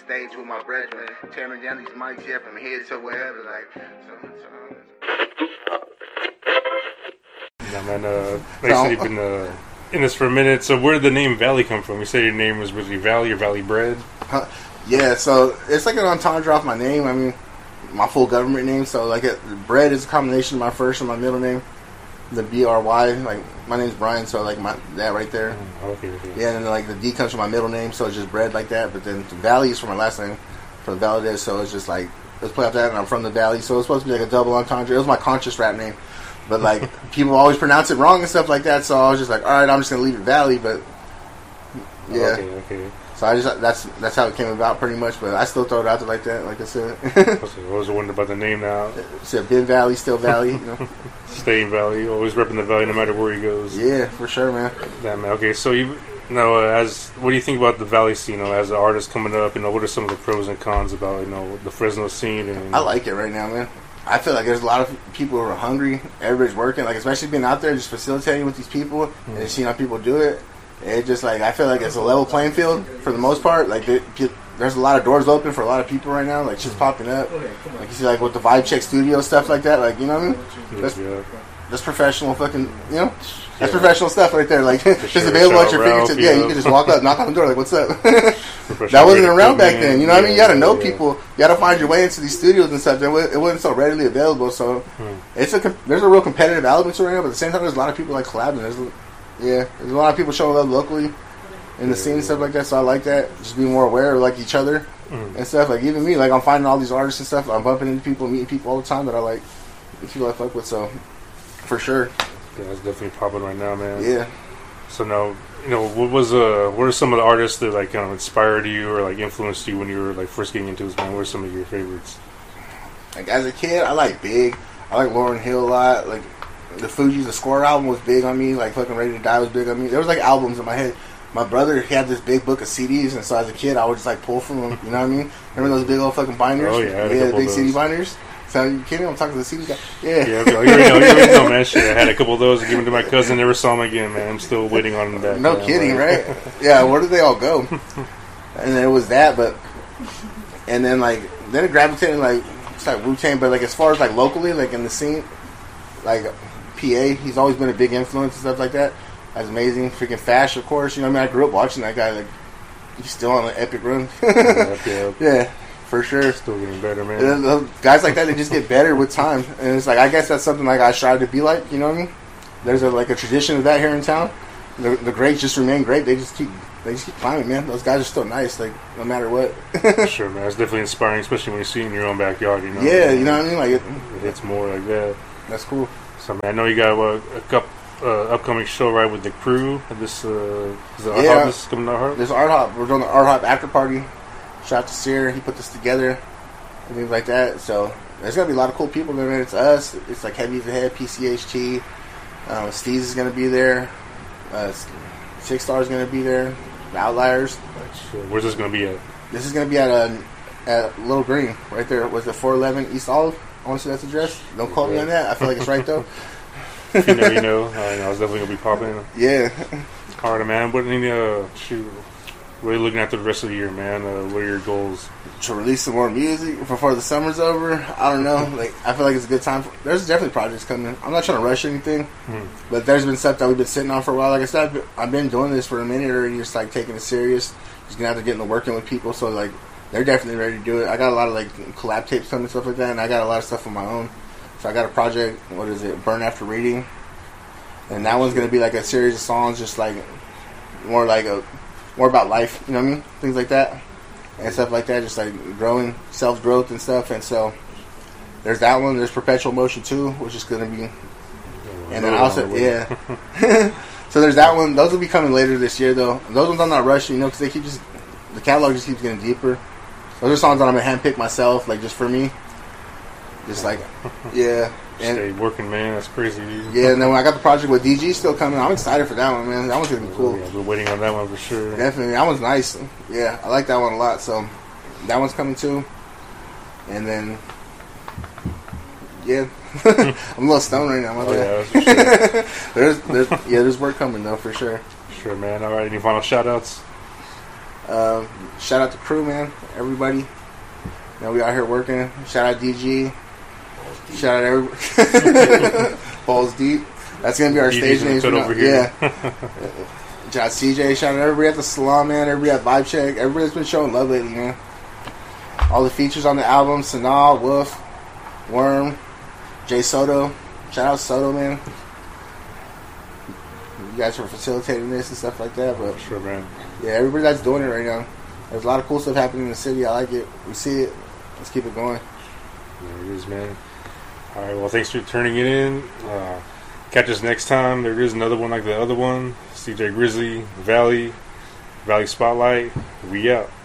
stage with my brethren, tearing down these mics, yeah, from here to wherever, like, Yeah, man, like I said, you've been in this for a minute, so where did the name Valley come from? You said your name was really Valley or Valley Bread? Yeah, so it's like an entendre off my name. I mean, my full government name. So like, Bread is a combination of my first and my middle name, the B-R-Y. Like, my name's Brian, so like that right there. Okay. Yeah, and then like the D comes from my middle name, so it's just Bread like that. But then the Valley is from my last name, from Valadez. So it's just like, let's play off that, and I'm from the Valley, so it's supposed to be like a double entendre. It was my conscious rap name, but like people always pronounce it wrong and stuff like that. So I was just like, all right, I'm just gonna leave it Valley. But yeah. Okay. So I just that's how it came about pretty much, but I still throw it out there like that, like I said. I was wondering about the name now. Said been Valley, still Valley, you know. Staying Valley, always repping the Valley no matter where he goes. Yeah, for sure, man. Yeah, man. Okay, so you know, what do you think about the Valley scene? You know, as an artist coming up, you know, what are some of the pros and cons about, you know, the Fresno scene? And I like it right now, man. I feel like there's a lot of people who are hungry. Everybody's working, like especially being out there, just facilitating with these people and seeing how people do it. It just like, I feel like it's a level playing field for the most part. Like there's a lot of doors open for a lot of people right now. Like shit's popping up. Like you see, like with the Vibe Check Studio stuff like that. Like, you know what I mean? That's professional fucking, you know. That's professional stuff right there. Like it's available at your fingertips. Yeah, you can just walk up, knock on the door, like, what's up? That wasn't around back then. You know what I mean? You got to know people. You got to find your way into these studios and stuff. It wasn't so readily available. So there's a real competitive element to it right now. But at the same time, there's a lot of people like collabing. There's a lot of people showing love locally in the scene and stuff like that, so I like that. Just be more aware of like each other and stuff. Like even me, like I'm finding all these artists and stuff. I'm bumping into people, meeting people all the time that I like, people I fuck with. So for sure, yeah, it's definitely popping right now, man. Yeah. So now, you know, what are some of the artists that like kind of inspired you or like influenced you when you were like first getting into this, man? What are some of your favorites? Like as a kid, I like Big. I like Lauryn Hill a lot. Like the Fugees, the Score album was big on me. Like fucking Ready to Die was big on me. There was like albums in my head. My brother, he had this big book of CDs, and so as a kid, I would just like pull from them. You know what I mean? Remember those big old fucking binders? Oh yeah, the big CD binders. So you kidding? I'm talking to the CD guy. Yeah, you already know, man. Shit, I had a couple of those. Given to my cousin. Never saw them again, man. I'm still waiting on that. No kidding, right? Yeah. Where did they all go? And then it was that, and then it gravitated like it's like Wu-Tang, but like as far as like locally, like in the scene, like PA, he's always been a big influence and stuff like that. That's amazing. Freaking Fash, of course. You know what I mean? I grew up watching that guy. Like, he's still on an epic run. Yeah, for sure. Still getting better, man. And guys like that, they just get better with time. And it's like, I guess that's something like I strive to be like. You know what I mean? There's a tradition of that here in town. The greats just remain great. They just keep climbing, man. Those guys are still nice, like no matter what. Sure, man. It's definitely inspiring, especially when you see it in your own backyard. You know. Yeah, you know what I mean? Like it hits more like that. That's cool. So, man, I know you got a couple upcoming show right with the crew. This is the Art Hop. This is coming to Art Hop. There's Art Hop. We're doing the Art Hop after party. Shout out to Sear. He put this together and things like that. So there's gonna be a lot of cool people there. Man. It's us. It's like Heavy Ahead, PCHT. Steez is gonna be there. Six Star is gonna be there. The Outliers. Where's this gonna be at? This is gonna be at Little Green, right there. Was it 411 East Olive? I want to see that's the address. Don't quote me on that. I feel like it's right though. If you know, you know. I know it's definitely gonna be popping. Yeah. All right, man. What are you looking at the rest of the year, man? What are your goals? To release some more music before the summer's over. I don't know. Like I feel like it's a good time. There's definitely projects coming. I'm not trying to rush anything, but there's been stuff that we've been sitting on for a while. Like I said, I've been doing this for a minute already. Just like taking it serious. Just gonna have to get into working with people. So like they're definitely ready to do it. I got a lot of like collab tapes coming and stuff like that, and I got a lot of stuff on my own. So I got a project. What is it? Burn After Reading, and that one's gonna be like a series of songs, just like more about life. You know what I mean? Things like that. And stuff like that, just like growing, self-growth and stuff. And so there's that one. There's Perpetual Motion 2, which is going to be, and then also so there's that one. Those will be coming later this year though. Those ones I'm not rushing, because they keep the catalog just keeps getting deeper. Those are songs that I'm gonna handpick myself, like just for me, just like and stay working, man. That's crazy, dude. Yeah, and then when I got the project with DG still coming, I'm excited for that one, man. That one's gonna be cool. Yeah, we're waiting on that one for sure. Definitely, that one's nice. Yeah, I like that one a lot. So that one's coming too. And then, I'm a little stoned right now. Yeah, there's work coming though for sure. Sure, man. All right, any final shout outs? Shout out to crew, man. Everybody. You know, we out here working. Shout out DG. Shout out everybody. Balls Deep. That's gonna be our stage name. Yeah. Shout out CJ. Shout out everybody at the salon, man. Everybody at Vibe Check. Everybody's been showing love lately, man. All the features on the album: Sanaa, Wolf, Worm, Jay Soto. Shout out Soto, man. You guys for facilitating this and stuff like that, but sure, man. Yeah, everybody that's doing it right now. There's a lot of cool stuff happening in the city. I like it. We see it. Let's keep it going. There it is, man. All right, well, thanks for turning it in. Catch us next time. There is another one like the other one. CJ Grizzly, Valley Spotlight. We out.